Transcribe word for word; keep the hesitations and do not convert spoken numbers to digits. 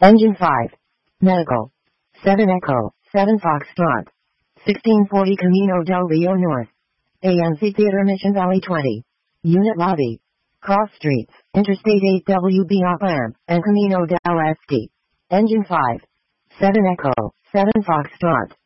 Engine five. Medical. seven Echo, seven Foxtrot. sixteen forty Camino del Rio North. A M C Theater Mission Valley twenty. Unit Lobby. Cross Streets, Interstate eight W B off ramp, and Camino del Este. Engine five. seven Echo, seven Foxtrot.